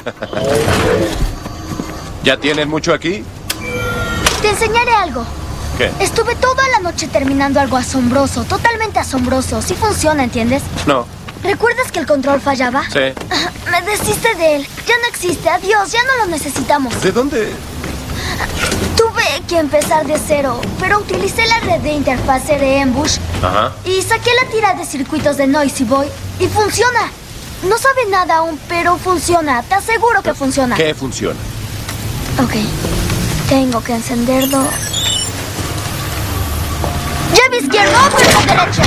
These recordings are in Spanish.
¿Ya tienen mucho aquí? Te enseñaré algo. ¿Qué? Estuve toda la noche terminando algo asombroso, totalmente asombroso. Sí funciona, ¿entiendes? No. ¿Recuerdas que el control fallaba? Sí. Me deshice de él. Ya no existe. Adiós, ya no lo necesitamos. ¿De dónde? Tuve que empezar de cero, pero utilicé la red de interfase de Ambush. Ajá. Y saqué la tira de circuitos de Noisy Boy. Y funciona. No sabe nada aún, pero funciona. Te aseguro que funciona. ¿Qué funciona? Ok. Tengo que encenderlo. ¡Llave izquierdo! ¡Cuerpo derecho!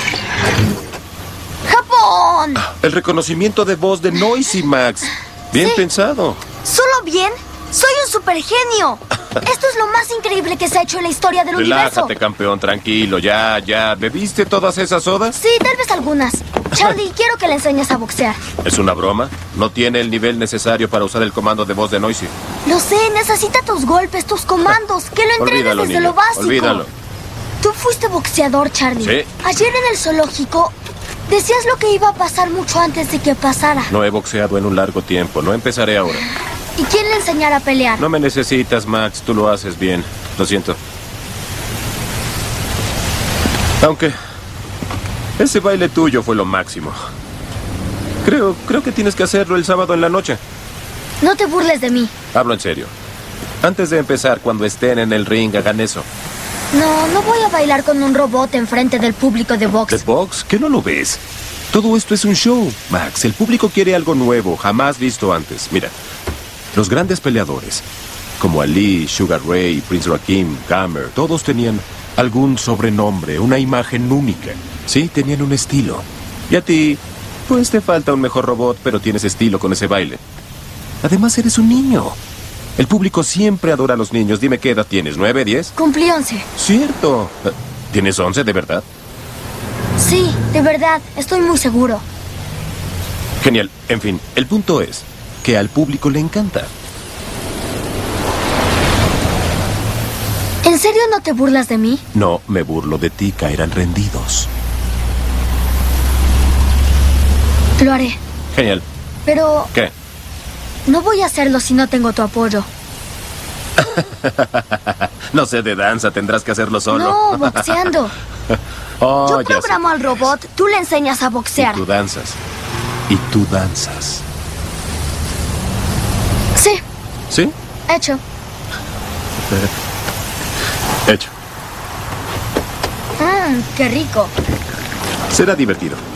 ¡Japón! El reconocimiento de voz de Noisy, Max. Bien Sí. pensado. ¿Solo bien? ¡Soy un supergenio! Esto es lo más increíble que se ha hecho en la historia del universo. Relájate, campeón, tranquilo. Ya. ¿Bebiste todas esas sodas? Sí, tal vez algunas. Charlie, quiero que le enseñes a boxear. ¿Es una broma? No tiene el nivel necesario para usar el comando de voz de Noisy. Lo sé, necesita tus golpes, tus comandos. Que lo entrenes Olvídalo, desde niño. lo básico. Olvídalo. Tú fuiste boxeador, Charlie. Sí. Ayer en el zoológico decías lo que iba a pasar mucho antes de que pasara. No he boxeado en un largo tiempo. No empezaré ahora. ¿Y quién le enseñará a pelear? No me necesitas, Max. Tú lo haces bien. Lo siento. Aunque ese baile tuyo fue lo máximo. Creo que tienes que hacerlo el sábado en la noche. No te burles de mí. Hablo en serio. Antes de empezar, cuando estén en el ring, hagan eso. No voy a bailar con un robot enfrente del público de box. ¿De box? ¿Qué no lo ves? Todo esto es un show, Max. El público quiere algo nuevo, jamás visto antes. Mira, los grandes peleadores, como Ali, Sugar Ray, Prince Rakim, Gamer, todos tenían algún sobrenombre, una imagen única. Sí, tenían un estilo. Y a ti, pues te falta un mejor robot, pero tienes estilo con ese baile. Además, eres un niño. El público siempre adora a los niños. Dime qué edad tienes, ¿9, 10? Cumplí 11. Cierto. ¿Tienes 11 de verdad? Sí, de verdad, estoy muy seguro. Genial. En fin, el punto es que al público le encanta. ¿En serio no te burlas de mí? No, me burlo de ti, caerán rendidos. Lo haré. Genial. Pero ¿Qué? no voy a hacerlo si no tengo tu apoyo. No sé de danza, tendrás que hacerlo solo. No, boxeando. Oh, Yo ya sé. programo al robot, tú le enseñas a boxear. Y tú danzas. Y tú danzas. Sí, ¿Sí? hecho. Hecho. Qué rico. Será divertido.